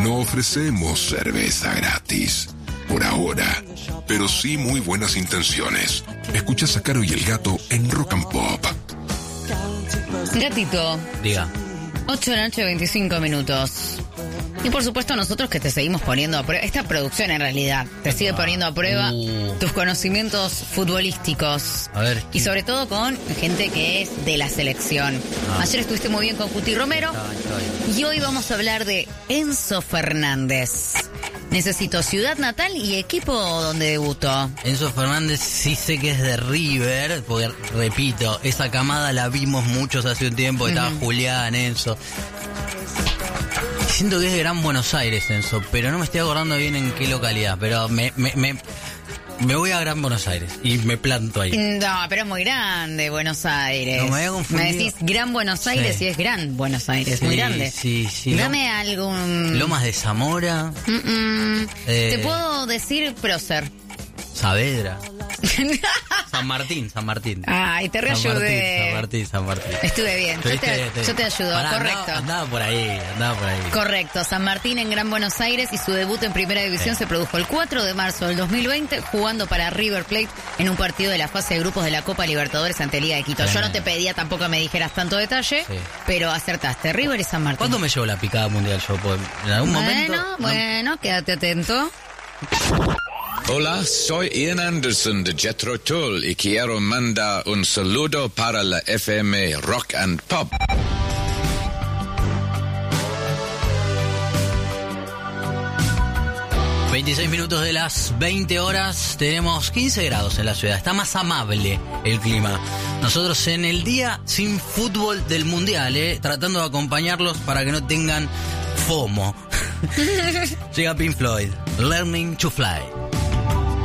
No ofrecemos cerveza gratis, por ahora, pero sí muy buenas intenciones. Escuchas a Caro y el Gato en Rock and Pop. Gatito. Diga. 8 de la noche, 25 minutos. Y por supuesto nosotros que te seguimos poniendo a prueba, esta producción en realidad te sigue poniendo a prueba tus conocimientos futbolísticos. A ver. Y sobre todo con gente que es de la selección. Ayer estuviste muy bien con Cuti Romero. Y hoy vamos a hablar de Enzo Fernández. Necesito ciudad natal y equipo donde debutó. Enzo Fernández sí sé que es de River, porque repito, esa camada la vimos muchos hace un tiempo, estaba Julián, Enzo. Siento que es de Gran Buenos Aires, Enzo, pero no me estoy acordando bien en qué localidad, pero me voy a Gran Buenos Aires y me planto ahí. No, pero es muy grande Buenos Aires. No, me había confundido. Me decís Gran Buenos Aires y es Gran Buenos Aires, muy grande. Sí. Dame algún... Lomas de Zamora. Te puedo decir prócer. Saavedra. San Martín. Ay, te reayudé. San Martín. Estuve bien. Yo te ayudo, Pará, correcto. Andaba por ahí. Correcto, San Martín en Gran Buenos Aires y su debut en Primera División se produjo el 4 de marzo del 2020 jugando para River Plate en un partido de la fase de grupos de la Copa Libertadores ante Liga de Quito. Yo no te pedía tampoco me dijeras tanto detalle, pero acertaste, River y San Martín. ¿Cuándo me llevo la picada mundial yo? ¿En algún momento? Bueno, quédate atento. Hola, soy Ian Anderson de Jethro Tull y quiero mandar un saludo para la FM Rock and Pop. ...26 de las 20 horas... ...tenemos 15 grados en la ciudad... ...está más amable el clima... ...nosotros en el día sin fútbol del mundial... ...tratando de acompañarlos para que no tengan FOMO... ...llega Pink Floyd... ...Learning to Fly...